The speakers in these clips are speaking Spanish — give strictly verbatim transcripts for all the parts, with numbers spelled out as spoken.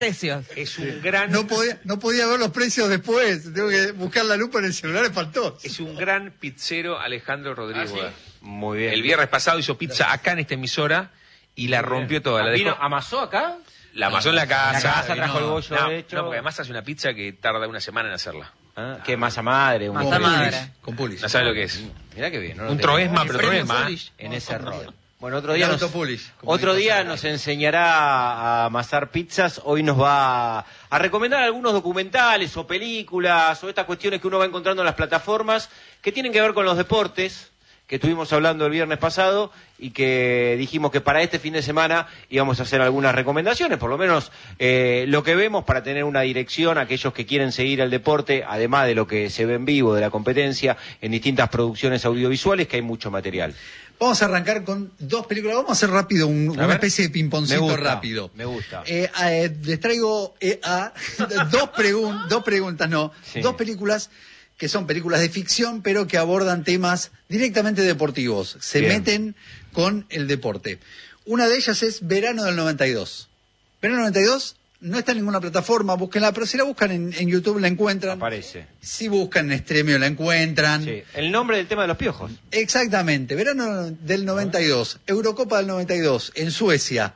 precios. Es un gran... No podía, no podía ver los precios después. Tengo que buscar la lupa en el celular, es faltó. Es un gran pizzero Alejandro Rodríguez. ¿Ah, sí? Muy bien. El viernes pasado hizo pizza acá en esta emisora y la rompió toda. La ¿Vino, dejó... amasó acá? La amasó en la casa. La casa trajo el bollo no, hecho. No, porque además hace una pizza que tarda una semana en hacerla. Ah, ¿qué masa madre? Un Masa madre. Con pulis. No sabe lo que es. Mirá qué bien. No lo Un tenía. troesma, pero Premio troesma. Solich. En ese rol. Bueno, otro día, El nos, autopulish, como otro dijo día Sara. nos enseñará a amasar pizzas. Hoy nos va a, a recomendar algunos documentales o películas o estas cuestiones que uno va encontrando en las plataformas que tienen que ver con los deportes, que estuvimos hablando el viernes pasado y que dijimos que para este fin de semana íbamos a hacer algunas recomendaciones, por lo menos eh, lo que vemos para tener una dirección a aquellos que quieren seguir el deporte, además de lo que se ve en vivo de la competencia en distintas producciones audiovisuales, que hay mucho material. Vamos a arrancar con dos películas. Vamos a hacer rápido un, una ver. especie de Me pimponcito gusta, rápido. me gusta. Eh, eh, les traigo eh, a, dos, pregun dos preguntas, no. Sí. Dos películas que son películas de ficción, pero que abordan temas directamente deportivos. Se Bien. meten con el deporte. Una de ellas es Verano del noventa y dos. Verano del noventa y dos no está en ninguna plataforma, búsquenla, pero si la buscan en, en YouTube la encuentran. Aparece. Si buscan en Stremio la encuentran. Sí. El nombre del tema de los piojos. Exactamente, verano del noventa y dos, Eurocopa del noventa y dos, en Suecia.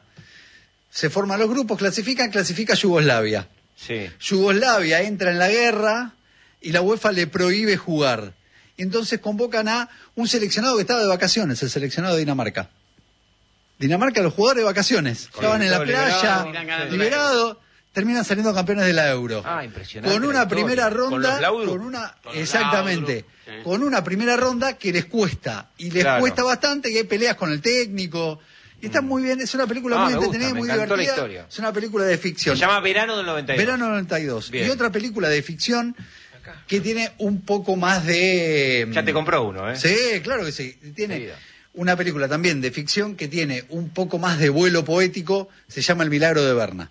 Se forman los grupos, clasifican, clasifica Yugoslavia. Sí. Yugoslavia entra en la guerra y la UEFA le prohíbe jugar. Y entonces convocan a un seleccionado que estaba de vacaciones, el seleccionado de Dinamarca. Dinamarca, los jugadores de vacaciones. Estaban en la playa, liberado, liberados, terminan saliendo campeones de la Euro. Ah, impresionante. Con la una historia. primera ¿Con ronda, los Laudrup? con una, Con los exactamente, Laudrup, sí. con una primera ronda que les cuesta, y les Claro. cuesta bastante, que hay peleas con el técnico, y está muy bien, es una película Ah, muy me gusta, entretenida, me muy encantó la divertida, historia. es una película de ficción. Se llama Verano del noventa y dos. Verano noventa y dos. Bien. Y otra película de ficción que tiene un poco más de... Ya te compró uno, ¿eh? Sí, claro que sí. Tiene Seguida. una película también de ficción que tiene un poco más de vuelo poético, se llama El Milagro de Berna.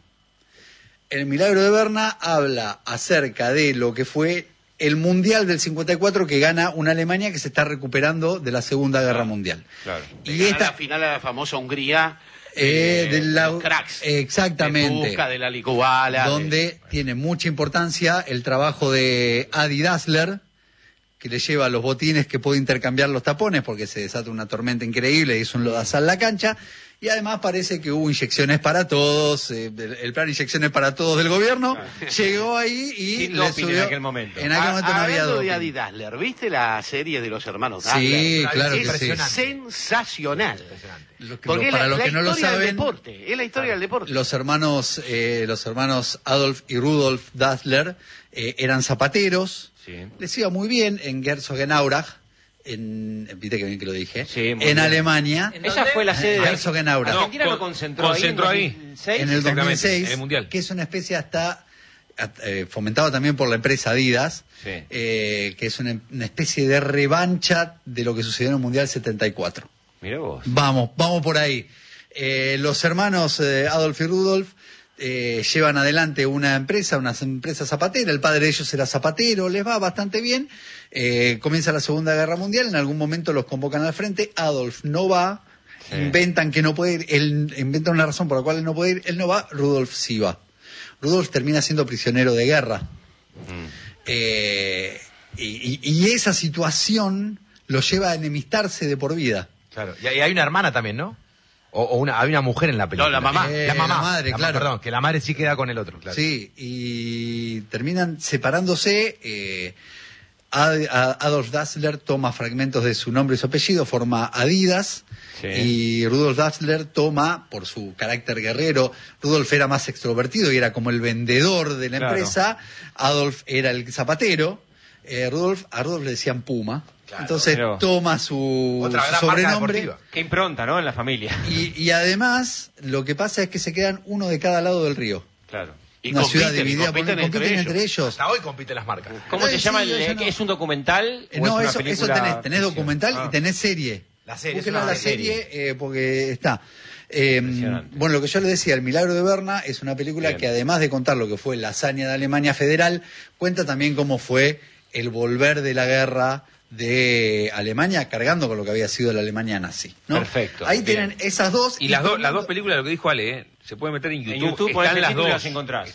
El Milagro de Berna habla acerca de lo que fue el Mundial del cincuenta y cuatro que gana una Alemania que se está recuperando de la Segunda Guerra Mundial. Claro. Y Gana esta... la final a la famosa Hungría, Eh, eh, de la- los cracks. Exactamente. De Busca, de la Likubala. Donde tiene mucha importancia el trabajo de Adi Dassler, que le lleva los botines que puede intercambiar los tapones porque se desata una tormenta increíble y es un lodazal la cancha. Y además parece que hubo inyecciones para todos, eh, el, el plan inyecciones para todos del gobierno, llegó ahí y Sin le doping subió. en aquel momento. En aquel momento no había Hablando doping. de Adi Dassler, ¿viste la serie de los hermanos Sí, Dassler? claro es que sí. sensacional. Lo que- Porque lo- para es la, los la que no lo historia del saben, deporte, es la historia del deporte. Los hermanos, eh, los hermanos Adolf y Rudolf Dassler eh, eran zapateros. Sí. Les iba muy bien en Herzogenaurach, en, viste que bien que lo dije, Sí, muy en bien. Alemania. ¿En Ella dónde? fue la sede de... Herzogenaurach. Argentina No, lo con- concentró, concentró ahí. ahí. En dos mil seis. En el dos mil Exactamente, seis, en el Mundial. que es una especie hasta eh, fomentado también por la empresa Adidas, Sí. eh, que es una, una especie de revancha de lo que sucedió en el Mundial setenta y cuatro. Mirá vos. Vamos, vamos por ahí. Eh, los hermanos eh, Adolf y Rudolf eh, llevan adelante una empresa, una empresa zapatera, el padre de ellos era zapatero, les va bastante bien, eh, comienza la Segunda Guerra Mundial, en algún momento los convocan al frente, Adolf no va, Sí. inventan que no puede ir, él inventa una razón por la cual él no puede ir, él no va, Rudolf sí va. Rudolf termina siendo prisionero de guerra. Mm. Eh, y, y- y esa situación lo lleva a enemistarse de por vida. Claro. Y hay hay una hermana también, ¿no? O, o una, hay una mujer en la película. No, la mamá. Eh, la mamá. la madre, ma- claro. Perdón, que la madre sí queda con el otro, claro. Sí, y terminan separándose. eh, Ad- a- Adolf Dassler toma fragmentos de su nombre y su apellido, forma Adidas. Sí. Y Rudolf Dassler toma, por su carácter guerrero, Rudolf era más extrovertido y era como el vendedor de la Claro. empresa. Adolf era el zapatero. Eh, Rudolf, a Rudolf le decían Puma. Entonces Pero- toma su, Otra su gran marca sobrenombre. deportiva. Qué impronta, ¿no? En la familia. Y, y además, lo que pasa es que se quedan uno de cada lado del río. Claro. Y Una compiten, ciudad y dividida por compiten entre compiten ellos. entre ellos. Hasta hoy compiten las marcas. ¿Cómo Ay, se sí, llama? el- yo ya no- ¿Es un documental? Eh, o No, es una eso, eso película tenés, tenés ficción? documental Ah. y tenés serie. La serie es Búsquenla una la serie. serie eh, porque está. Eh, Impresionante. bueno, lo que yo le decía, El Milagro de Berna es una película Bien. que además de contar lo que fue la hazaña de Alemania Federal, cuenta también cómo fue el volver de la guerra de Alemania cargando con lo que había sido la Alemania nazi, ¿no? Perfecto, Ahí bien. tienen esas dos. Y las, dos las tomando- dos películas, lo que dijo Ale, ¿eh? Se puede meter en YouTube. En YouTube están ponés el las título y dos. las encontrás.